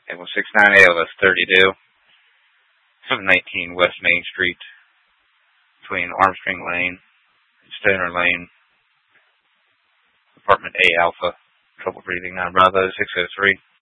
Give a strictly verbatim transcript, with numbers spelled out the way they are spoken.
It was six nine A L S thirty-two, seven nineteen West Main Street, between Armstrong Lane and Stoner Lane, apartment A Alpha, trouble breathing, nine Bravo, six oh three.